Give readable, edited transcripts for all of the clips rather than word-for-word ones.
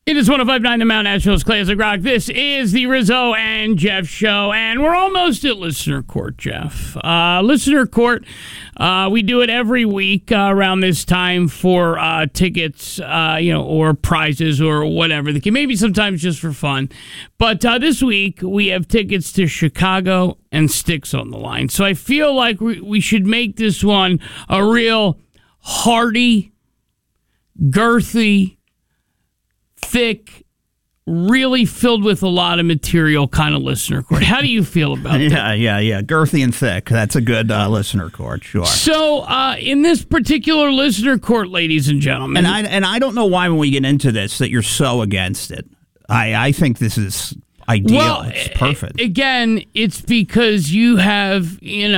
It is 105.9 The Mount Nashville's Classic Rock. This is the Rizzo and Jeff Show, and we're almost at Listener Court, Jeff. Listener Court, we do it every week around this time for tickets, or prizes or whatever. Maybe sometimes just for fun. But this week, we have tickets to Chicago and Styx on the line. So I feel like we should make this one a real hearty, girthy, thick, really filled with a lot of material kind of listener court. How do you feel about that? Yeah. Girthy and thick. That's a good listener court, sure. So in this particular listener court, ladies and gentlemen. And I don't know why when we get into this that you're so against it. I think this is ideal. Well, it's perfect. Again, it's because you have, your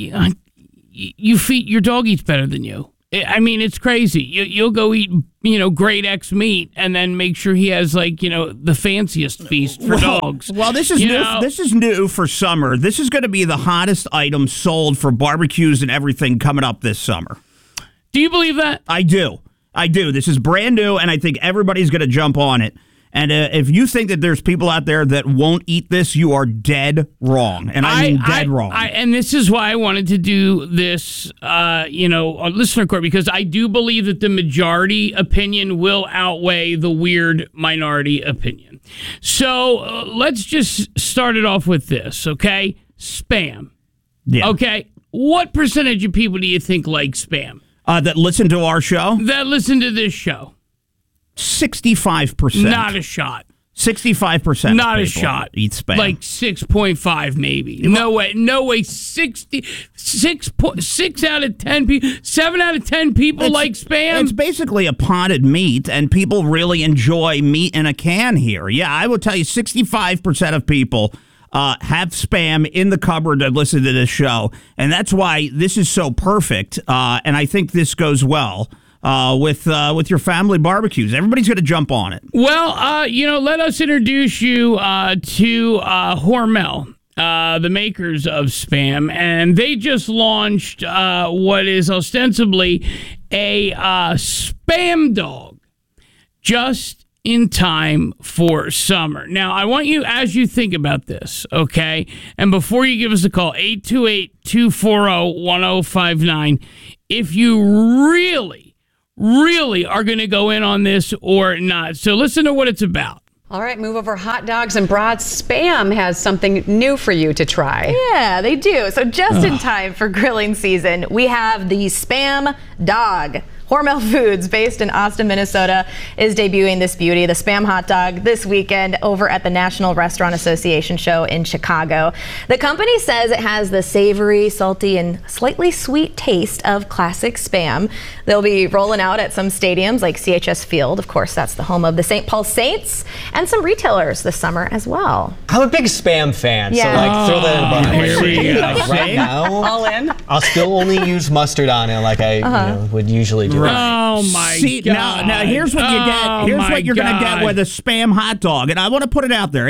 dog eats better than you. I mean, it's crazy. You'll go eat, grade X meat and then make sure he has, the fanciest feast for dogs. Well, this is new. This is new for summer. This is going to be the hottest item sold for barbecues and everything coming up this summer. Do you believe that? I do. This is brand new, and I think everybody's going to jump on it. And if you think that there's people out there that won't eat this, you are dead wrong. And I mean dead wrong. And this is why I wanted to do this, on listener court, because I do believe that the majority opinion will outweigh the weird minority opinion. So let's just start it off with this, okay? Spam. Yeah. Okay. What percentage of people do you think like Spam? That listen to our show? That listen to this show. 65%. Not a shot. 65%. Not a shot. Eat Spam. Like 6.5 maybe. No way. 6 out of 10 people. 7 out of 10 people like Spam. It's basically a potted meat, and people really enjoy meat in a can here. Yeah, I will tell you, 65% of people have Spam in the cupboard that listen to this show, and that's why this is so perfect. And I think this goes well with your family barbecues. Everybody's going to jump on it. Well, let us introduce you to Hormel, the makers of Spam, and they just launched what is ostensibly a Spam dog just in time for summer. Now, I want you, as you think about this, okay, and before you give us a call, 828-240-1059, if you really are going to go in on this or not. So listen to what it's about. All right, move over hot dogs and brats. Spam has something new for you to try. Yeah, they do. So just in time for grilling season, we have the Spam Dog. Hormel Foods, based in Austin, Minnesota, is debuting this beauty, the Spam hot dog, this weekend over at the National Restaurant Association show in Chicago. The company says it has the savory, salty, and slightly sweet taste of classic Spam. They'll be rolling out at some stadiums like CHS Field. Of course, that's the home of the St. Paul Saints, and some retailers this summer as well. I'm a big Spam fan, so throw that in a bucket. Here we go. Right now, All in? I'll still only use mustard on it like I would usually do. Oh my God! Now here's what you get. Here's what you're going to get with a Spam hot dog, and I want to put it out there: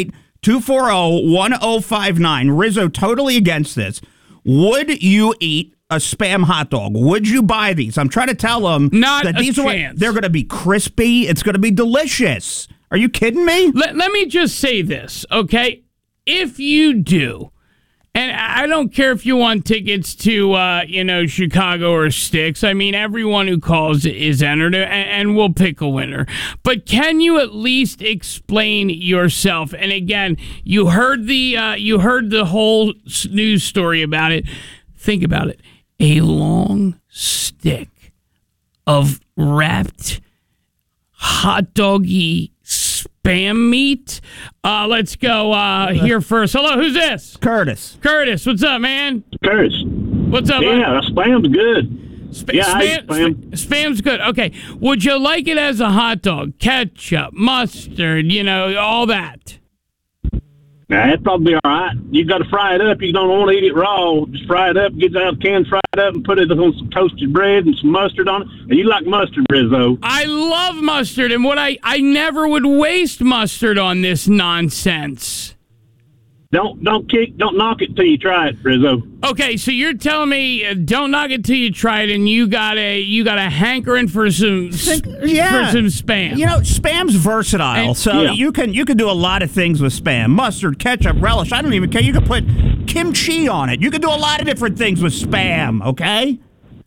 828-240-1059. Rizzo totally against this. Would you eat a Spam hot dog? Would you buy these? I'm trying to tell them Not that a these chance. they're going to be crispy. It's going to be delicious. Are you kidding me? Let me just say this, okay? If you do, and I don't care if you want tickets to, Chicago or Styx. I mean, everyone who calls is entered, and we'll pick a winner. But can you at least explain yourself? And again, you heard the whole news story about it. Think about it: a long stick of wrapped hot doggy Spam meat. Let's go here first. Hello, who's this? Curtis. Curtis, what's up, man? Curtis. What's up? Yeah, Spam's good. I eat Spam. Spam's good. Okay. Would you like it as a hot dog? Ketchup, mustard, all that. Nah, it'd probably be all right. You got to fry it up. You don't want to eat it raw. Just fry it up, get it out of the can, fry it up, and put it on some toasted bread and some mustard on it. And you like mustard, Rizzo. I love mustard, and I never would waste mustard on this nonsense. Don't knock it till you try it, Rizzo. Okay, so you're telling me don't knock it till you try it, and you got a hankering for some for some spam. You know, spam's versatile, you can do a lot of things with spam. Mustard, ketchup, relish. I don't even care. You can put kimchi on it. You can do a lot of different things with spam. Okay.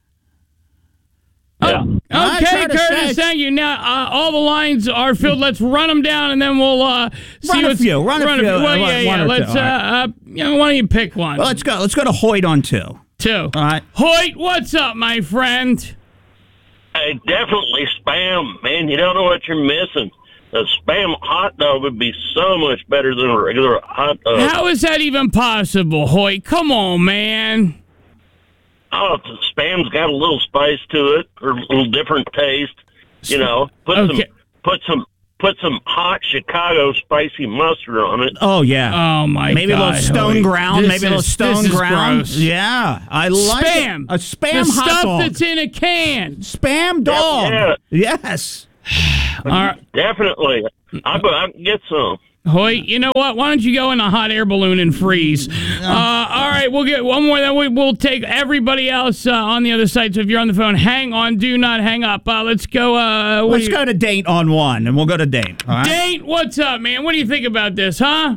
Yeah. Okay, Curtis, thank you. Now, all the lines are filled. Let's run them down, and then we'll see Run a few. Well, yeah. Let's, why don't you pick one? Well, let's go. Let's go to Hoyt on 2. All right. Hoyt, what's up, my friend? Hey, definitely spam, man. You don't know what you're missing. A spam hot dog would be so much better than a regular hot dog. How is that even possible, Hoyt? Come on, man. Oh, the spam's got a little spice to it, or a little different taste. You know, put some hot Chicago spicy mustard on it. Oh yeah. Oh my maybe God. Maybe a little stone ground. Maybe a little stone ground. Gross. Yeah, I like spam. A spam the hot stuff dog. that's in a can. Spam dog. Yeah. Yes. All right. Definitely. I can get some. Hoyt, you know what? Why don't you go in a hot air balloon and freeze? All right, we'll get one more. Then we'll take everybody else on the other side. So if you're on the phone, hang on. Do not hang up. Let's go. Let's go to Date on 1, and we'll go to Date. All right? Date, what's up, man? What do you think about this, huh?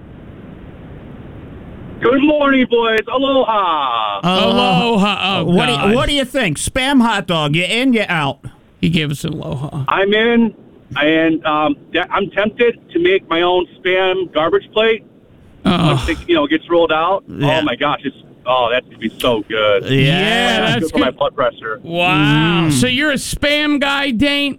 Good morning, boys. Aloha. Aloha. Oh, what do you think? Spam hot dog, you in, you out? He gave us an aloha. I'm in, and I'm tempted to make my own spam garbage plate. Once it, gets rolled out. Yeah. Oh my gosh, that's gonna be so good. Yeah, that's good for my blood pressure. Wow. So you're a spam guy, Dane?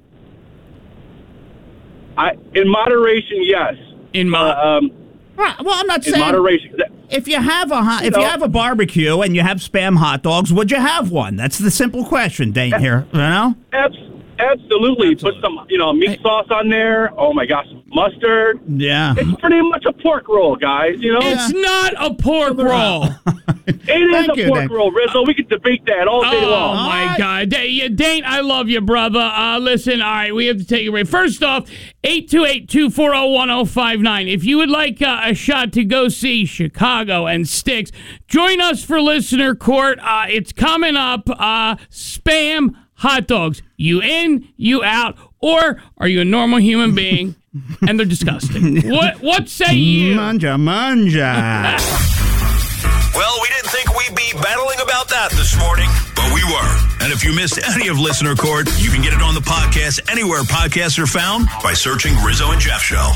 In moderation, yes. Well, I'm not saying in moderation. If you have a barbecue and you have spam hot dogs, would you have one? That's the simple question, Dane. Here, you know. Absolutely. Put some, meat sauce on there. Oh my gosh, mustard. Yeah. It's pretty much a pork roll, guys. It's not a pork roll. It is a pork roll, Rizzo. We could debate that all day long. Oh my God, Dane, I love you, brother. Listen, all right, we have to take a break. First off, 828-240-1059. If you would like a shot to go see Chicago and Styx, join us for Listener Court. It's coming up. Spam hot dogs. You in, you out, or are you a normal human being and they're disgusting? What say you? Manja. Well, we didn't think we'd be battling about that this morning, but we were. And if you missed any of Listener Court, you can get it on the podcast anywhere podcasts are found by searching Rizzo and Jeff Show.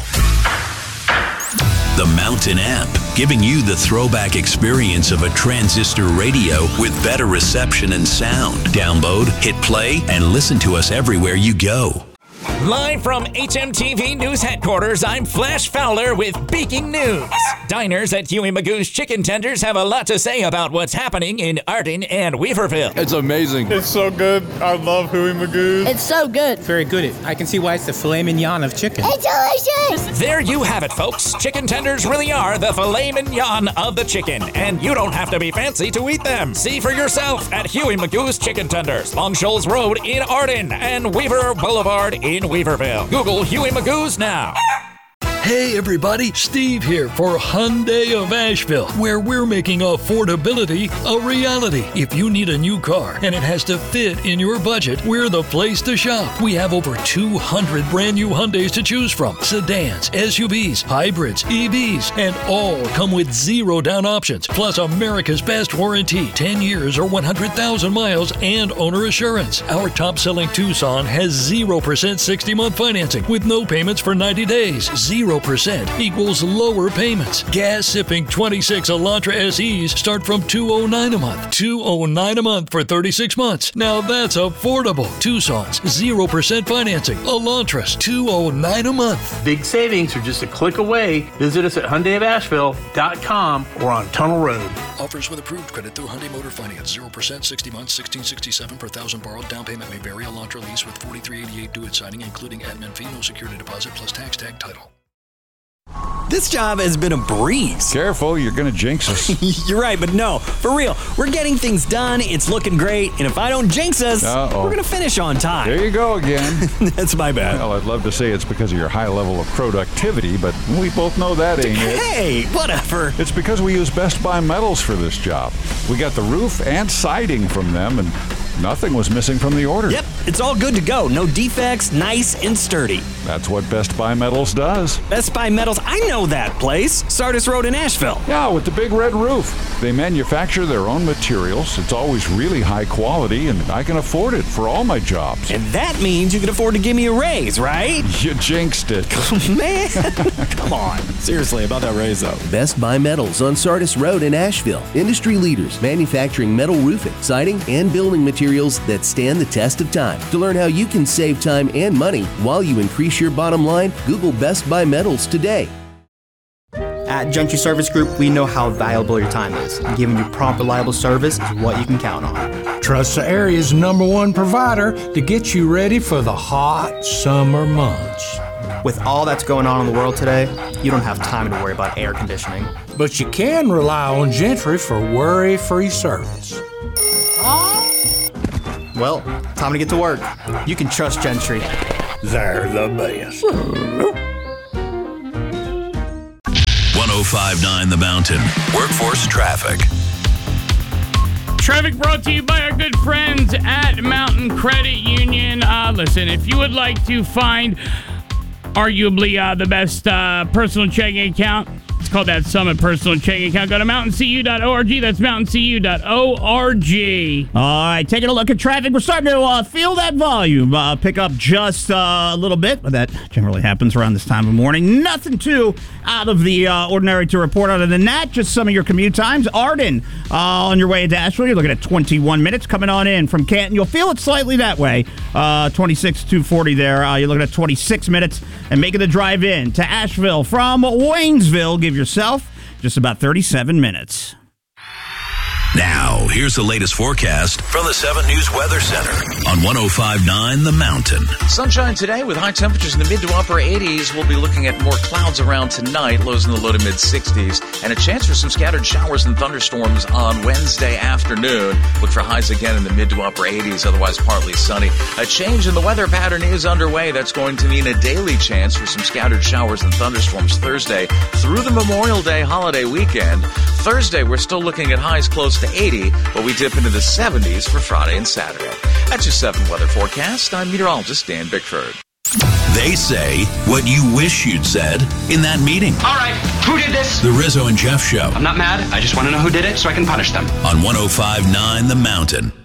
The Mountain Amp, giving you the throwback experience of a transistor radio with better reception and sound. Download, hit play, and listen to us everywhere you go. Live from HMTV News Headquarters, I'm Flash Fowler with Breaking News. Diners at Huey Magoo's Chicken Tenders have a lot to say about what's happening in Arden and Weaverville. It's amazing. It's so good. I love Huey Magoo's. It's so good. Very good. I can see why it's the filet mignon of chicken. It's delicious. There you have it, folks. Chicken tenders really are the filet mignon of the chicken, and you don't have to be fancy to eat them. See for yourself at Huey Magoo's Chicken Tenders, Long Shoals Road in Arden and Weaver Boulevard in Weaverville. Google Huey Magoo's now. Hey everybody, Steve here for Hyundai of Asheville, where we're making affordability a reality. If you need a new car and it has to fit in your budget, we're the place to shop. We have over 200 brand new Hyundais to choose from. Sedans, SUVs, hybrids, EVs, and all come with zero down options, plus America's best warranty, 10 years or 100,000 miles, and owner assurance. Our top-selling Tucson has 0% 60-month financing with no payments for 90 days. 0% equals lower payments. Gas-sipping 26 Elantra SEs start from $209 a month. $209 a month for 36 months. Now that's affordable. Tucson's 0% financing. Elantras $209 a month. Big savings are just a click away. Visit us at HyundaiofAsheville.com or on Tunnel Road. Offers with approved credit through Hyundai Motor Finance. 0% 60 months, $1,667 per thousand borrowed. Down payment may vary. Elantra lease with $43.88 due at signing, including admin fee, no security deposit, plus tax tag title. This job has been a breeze. Careful, you're going to jinx us. You're right, but no, for real. We're getting things done, it's looking great, and if I don't jinx us, we're going to finish on time. There you go again. That's my bad. Well, I'd love to say it's because of your high level of productivity, but we both know that ain't it. Hey, whatever. It's because we use Best Buy Metals for this job. We got the roof and siding from them, and nothing was missing from the order. Yep, it's all good to go. No defects, nice and sturdy. That's what Best Buy Metals does. Best Buy Metals, I know that place. Sardis Road in Asheville. Yeah, with the big red roof. They manufacture their own materials. It's always really high quality, and I can afford it for all my jobs. And that means you can afford to give me a raise, right? You jinxed it. Man, come on. Seriously, about that raise, though. Best Buy Metals on Sardis Road in Asheville. Industry leaders manufacturing metal roofing, siding, and building materials that stand the test of time. To learn how you can save time and money while you increase your bottom line, Google Best Buy Metals today. At Gentry Service Group, we know how valuable your time is. Giving you prompt, reliable service is what you can count on. Trust the area's #1 provider to get you ready for the hot summer months. With all that's going on in the world today, you don't have time to worry about air conditioning. But you can rely on Gentry for worry-free service. Well, time to get to work. You can trust Gentry. They're the best. 105.9 The Mountain. Workforce traffic. Traffic brought to you by our good friends at Mountain Credit Union. Listen, if you would like to find arguably the best personal checking account, it's called that Summit Personal Checking Account. Go to mountaincu.org. That's mountaincu.org. All right, taking a look at traffic. We're starting to feel that volume pick up just a little bit, but that generally happens around this time of morning. Nothing too out of the ordinary to report other than that. Just some of your commute times. Arden, on your way to Asheville, you're looking at 21 minutes. Coming on in from Canton, you'll feel it slightly that way. 26 to 40 there. You're looking at 26 minutes. And making the drive in to Asheville from Waynesville, give yourself just about 37 minutes. Now, here's the latest forecast from the 7 News Weather Center on 105.9 The Mountain. Sunshine today with high temperatures in the mid to upper 80s. We'll be looking at more clouds around tonight, lows in the low to mid 60s, and a chance for some scattered showers and thunderstorms on Wednesday afternoon. Look for highs again in the mid to upper 80s, otherwise partly sunny. A change in the weather pattern is underway. That's going to mean a daily chance for some scattered showers and thunderstorms Thursday through the Memorial Day holiday weekend. Thursday, we're still looking at highs close to 80, but we dip into the 70s for Friday and Saturday. That's your 7 weather forecast. I'm meteorologist Dan Bickford. They say what you wish you'd said in that meeting. All right, who did this? The Rizzo and Jeff Show. I'm not mad. I just want to know who did it so I can punish them. On 105.9 The Mountain.